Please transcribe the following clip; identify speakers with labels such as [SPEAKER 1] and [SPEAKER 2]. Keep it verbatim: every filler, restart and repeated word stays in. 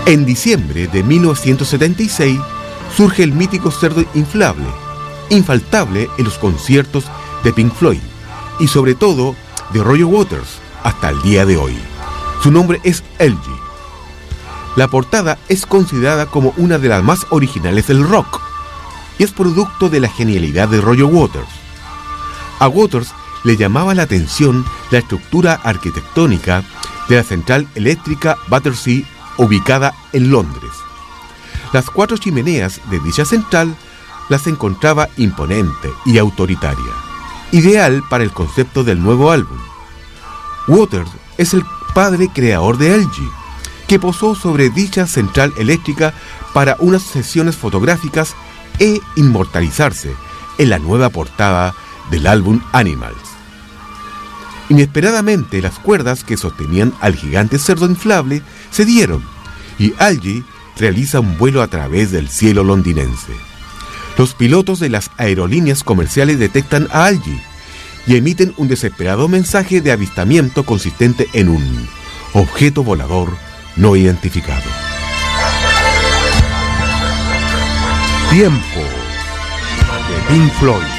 [SPEAKER 1] En diciembre de mil novecientos setenta y seis surge el mítico cerdo inflable, infaltable en los conciertos de Pink Floyd y sobre todo de Roger Waters hasta el día de hoy. Su nombre es L G. La portada es considerada como una de las más originales del rock y es producto de la genialidad de Roger Waters. A Waters le llamaba la atención la estructura arquitectónica de la central eléctrica Battersea, ubicada en Londres. Las cuatro chimeneas de dicha central las encontraba imponente y autoritaria, ideal para el concepto del nuevo álbum. Waters es el padre creador de L G, que posó sobre dicha central eléctrica para unas sesiones fotográficas e inmortalizarse en la nueva portada del álbum Animals. Inesperadamente, las cuerdas que sostenían al gigante cerdo inflable cedieron y L G realiza un vuelo a través del cielo londinense. Los pilotos de las aerolíneas comerciales detectan a L G y emiten un desesperado mensaje de avistamiento consistente en un objeto volador no identificado.
[SPEAKER 2] Tiempo de Pink Floyd.